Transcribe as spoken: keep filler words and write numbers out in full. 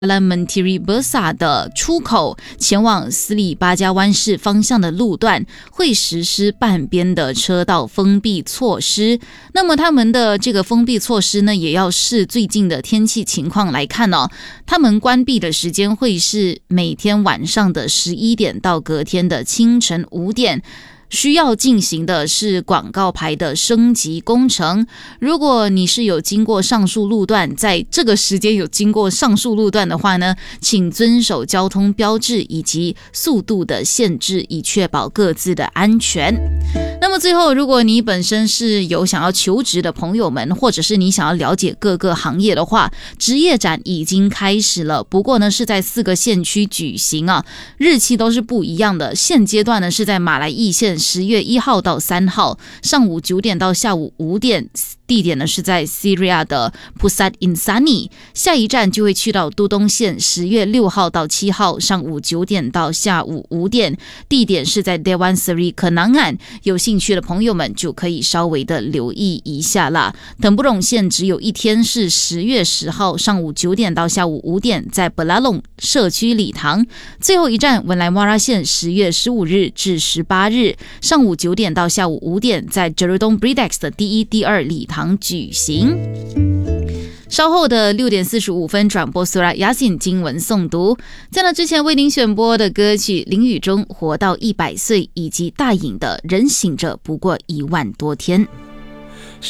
Jalan Menteri Besar 的出口前往斯里巴加湾市方向的路段会实施半边的车道封闭措施。那么他们的这个封闭措施呢，也要视最近的天气情况来看哦。他们关闭的时间会是每天晚上的十一点到隔天的清晨五点。需要进行的是广告牌的升级工程。如果你是有经过上述路段，在这个时间有经过上述路段的话呢，请遵守交通标志以及速度的限制，以确保各自的安全。那么最后，如果你本身是有想要求职的朋友们，或者是你想要了解各个行业的话，职业展已经开始了，不过呢是在四个县区举行啊，日期都是不一样的。现阶段呢是在马来义县十月一号到三号，上午九点到下午五点，地点呢是在 Syria 的 Pusat Insani。下一站就会去到都东县，十月六号到七号，上午九点到下午五点，地点是在 Dewan Seri Kenangan。有兴趣的朋友们就可以稍微的留意一下啦。等不懂县只有一天，是十月十号上午九点到下午五点，在 Belalong 社区礼堂。最后一站文莱瓦拉县，十月十五日至十八日。上午九点到下午五点，在 Jerodong Bredex 的第一、第二礼堂举行。稍后的六点四十五分转播 Surah Yasin 经文诵读。在那之前为您选播的歌曲林宇中《活到一百岁》以及大颖的人醒着不过一万多天。